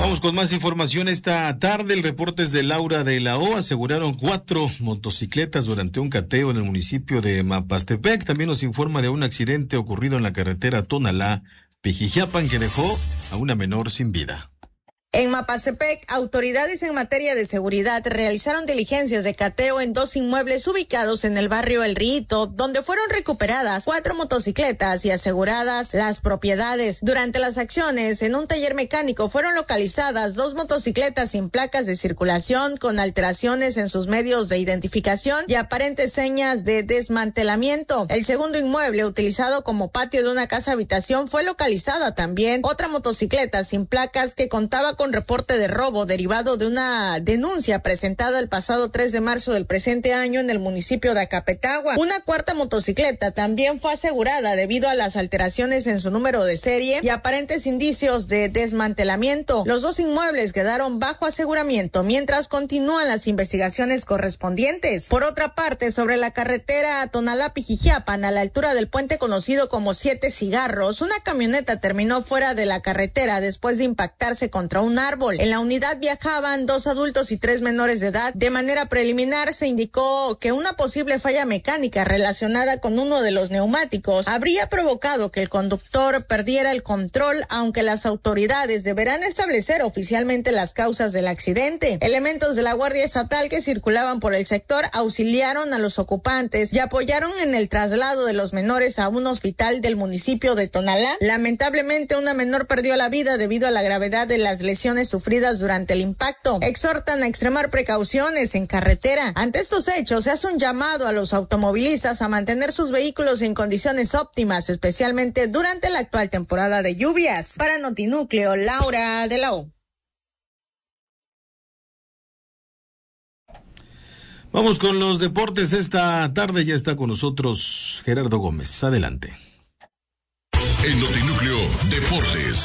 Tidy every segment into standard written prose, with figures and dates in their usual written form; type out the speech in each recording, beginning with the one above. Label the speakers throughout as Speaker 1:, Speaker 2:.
Speaker 1: Vamos con más información esta tarde. El reporte es de Laura de la O. Aseguraron 4 motocicletas durante un cateo en el municipio de Mapastepec. También nos informa de un accidente ocurrido en la carretera Tonalá-Pijijiapan que dejó a una menor sin vida.
Speaker 2: En Mapastepec, autoridades en materia de seguridad realizaron diligencias de cateo en 2 inmuebles ubicados en el barrio El Riito, donde fueron recuperadas 4 motocicletas y aseguradas las propiedades. Durante las acciones, en un taller mecánico fueron localizadas 2 motocicletas sin placas de circulación con alteraciones en sus medios de identificación y aparentes señas de desmantelamiento. El segundo inmueble, utilizado como patio de una casa habitación, fue localizada también otra motocicleta sin placas que contaba con reporte de robo derivado de una denuncia presentada el pasado 3 de marzo del presente año en el municipio de Acapetagua. Una cuarta motocicleta también fue asegurada debido a las alteraciones en su número de serie y aparentes indicios de desmantelamiento. Los 2 inmuebles quedaron bajo aseguramiento mientras continúan las investigaciones correspondientes. Por otra parte, sobre la carretera Tonalá-Pijijiapan, a la altura del puente conocido como 7 Cigarros, una camioneta terminó fuera de la carretera después de impactarse contra un árbol. En la unidad viajaban 2 adultos y 3 menores de edad. De manera preliminar se indicó que una posible falla mecánica relacionada con uno de los neumáticos habría provocado que el conductor perdiera el control, aunque las autoridades deberán establecer oficialmente las causas del accidente. Elementos de la Guardia Estatal que circulaban por el sector auxiliaron a los ocupantes y apoyaron en el traslado de los menores a un hospital del municipio de Tonalá. Lamentablemente, una menor perdió la vida debido a la gravedad de las lesiones sufridas durante el impacto. Exhortan a extremar precauciones en carretera. Ante estos hechos, se hace un llamado a los automovilistas a mantener sus vehículos en condiciones óptimas, especialmente durante la actual temporada de lluvias. Para Notinúcleo, Laura de la O.
Speaker 1: Vamos con los deportes esta tarde. Ya está con nosotros Gerardo Gómez. Adelante.
Speaker 3: En Notinúcleo, Deportes.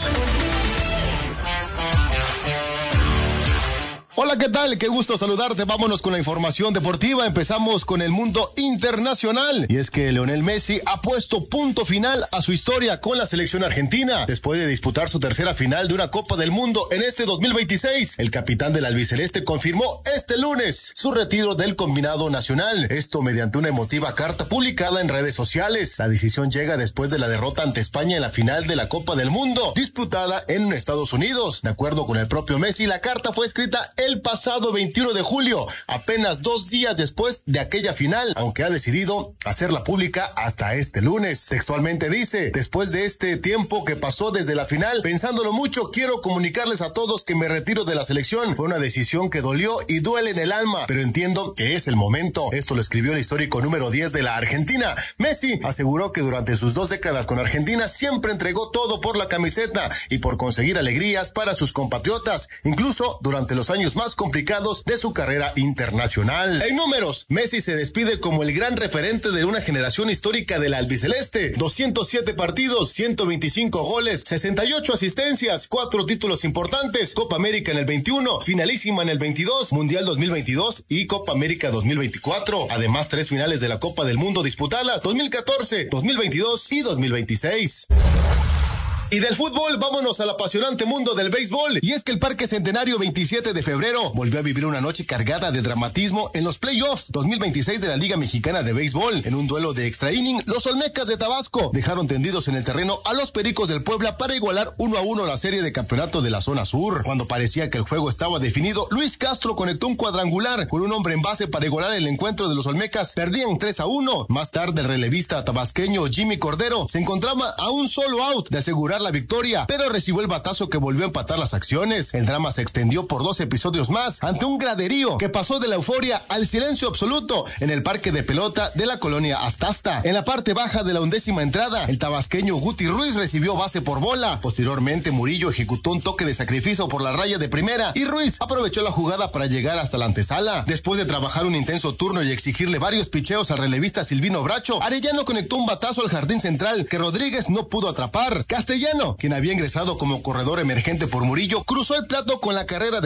Speaker 4: Hola, ¿qué tal? Qué gusto saludarte. Vámonos con la información deportiva. Empezamos con el mundo internacional. Y es que Lionel Messi ha puesto punto final a su historia con la selección argentina. Después de disputar su tercera final de una Copa del Mundo en este 2026, el capitán del albiceleste confirmó este lunes su retiro del combinado nacional. Esto mediante una emotiva carta publicada en redes sociales. La decisión llega después de la derrota ante España en la final de la Copa del Mundo, disputada en Estados Unidos. De acuerdo con el propio Messi, la carta fue escrita el pasado 21 de julio, apenas 2 días después de aquella final, aunque ha decidido hacerla pública hasta este lunes. Textualmente dice: después de este tiempo que pasó desde la final, pensándolo mucho, quiero comunicarles a todos que me retiro de la selección. Fue una decisión que dolió y duele en el alma, pero entiendo que es el momento. Esto lo escribió el histórico número 10 de la Argentina. Messi aseguró que durante sus 2 décadas con Argentina siempre entregó todo por la camiseta y por conseguir alegrías para sus compatriotas, incluso durante los años más complicados de su carrera internacional. En números, Messi se despide como el gran referente de una generación histórica del albiceleste. 207 partidos, 125 goles, 68 asistencias, 4 títulos importantes, Copa América en el 21, finalísima en el 22, Mundial 2022 y Copa América 2024. Además, 3 finales de la Copa del Mundo disputadas, 2014, 2022 y 2026. Y del fútbol, vámonos al apasionante mundo del béisbol. Y es que el Parque Centenario 27 de febrero volvió a vivir una noche cargada de dramatismo en los playoffs 2026 de la Liga Mexicana de Béisbol. En un duelo de extra inning, los Olmecas de Tabasco dejaron tendidos en el terreno a los Pericos del Puebla para igualar 1-1 la serie de campeonato de la zona sur. Cuando parecía que el juego estaba definido, Luis Castro conectó un cuadrangular con un hombre en base para igualar el encuentro de los Olmecas. Perdían 3-1. Más tarde, el relevista tabasqueño Jimmy Cordero se encontraba a un solo out de asegurar la victoria, pero recibió el batazo que volvió a empatar las acciones. El drama se extendió por 2 episodios más ante un graderío que pasó de la euforia al silencio absoluto en el parque de pelota de la colonia Astasta. En la parte baja de la 11ª entrada, el tabasqueño Guti Ruiz recibió base por bola. Posteriormente, Murillo ejecutó un toque de sacrificio por la raya de primera y Ruiz aprovechó la jugada para llegar hasta la antesala. Después de trabajar un intenso turno y exigirle varios picheos al relevista Silvino Bracho, Arellano conectó un batazo al jardín central que Rodríguez no pudo atrapar. Castellano, quien había ingresado como corredor emergente por Murillo, cruzó el plato con la carrera de